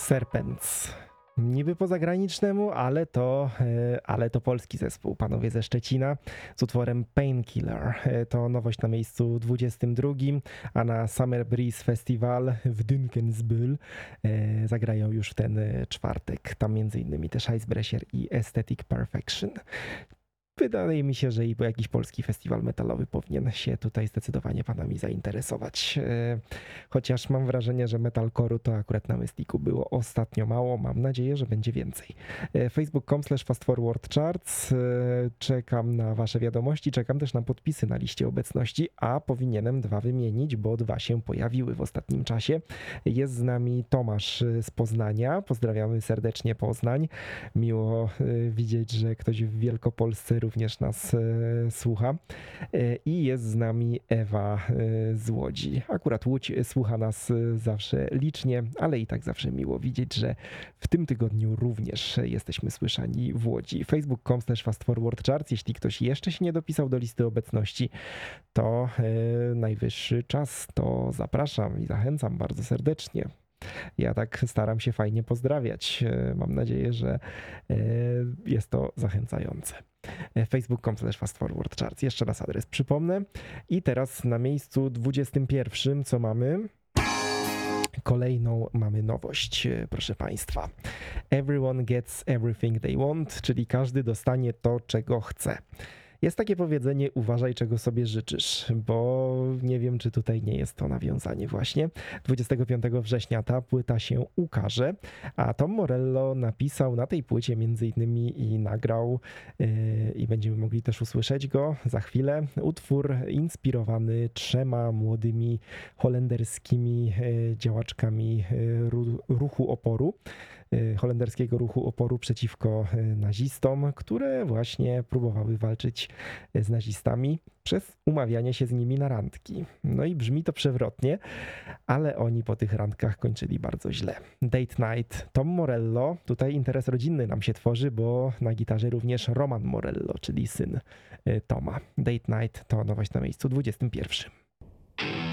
Serpents. Niby po zagranicznemu, ale to polski zespół, panowie ze Szczecina z utworem Painkiller. To nowość na miejscu 22, a na Summer Breeze Festival w Dünkenstühl zagrają już w ten czwartek. Tam m.in. też Icebreaker i Aesthetic Perfection. Wydaje mi się, że i jakiś polski festiwal metalowy powinien się tutaj zdecydowanie panami zainteresować. Chociaż mam wrażenie, że metalcore'u to akurat na Mysticu było ostatnio mało. Mam nadzieję, że będzie więcej. Facebook.com/fastforwardcharts. Czekam na wasze wiadomości, czekam też na podpisy na liście obecności, a powinienem 2 wymienić, bo 2 się pojawiły w ostatnim czasie. Jest z nami Tomasz z Poznania. Pozdrawiamy serdecznie Poznań. Miło widzieć, że ktoś w Wielkopolsce również nas słucha. I jest z nami Ewa z Łodzi. Akurat Łódź słucha nas zawsze licznie, ale i tak zawsze miło widzieć, że w tym tygodniu również jesteśmy słyszani w Łodzi. Facebook.com/fastforwardcharts. Jeśli ktoś jeszcze się nie dopisał do listy obecności, to najwyższy czas. To zapraszam i zachęcam bardzo serdecznie. Ja tak staram się fajnie pozdrawiać. Mam nadzieję, że jest to zachęcające. Facebook.com/fastforwardcharts. Jeszcze raz adres przypomnę. I teraz na miejscu 21, co mamy? Kolejną mamy nowość, proszę Państwa. Everyone gets everything they want, czyli każdy dostanie to, czego chce. Jest takie powiedzenie, uważaj czego sobie życzysz, bo nie wiem, czy tutaj nie jest to nawiązanie właśnie. 25 września ta płyta się ukaże, a Tom Morello napisał na tej płycie między innymi i nagrał i będziemy mogli też usłyszeć go za chwilę. Utwór inspirowany 3 młodymi holenderskimi działaczkami ruchu oporu. Holenderskiego ruchu oporu przeciwko nazistom, które właśnie próbowały walczyć z nazistami przez umawianie się z nimi na randki. No i brzmi to przewrotnie, ale oni po tych randkach kończyli bardzo źle. Date Night, Tom Morello. Tutaj interes rodzinny nam się tworzy, bo na gitarze również Roman Morello, czyli syn Toma. Date Night to nowość na miejscu 21.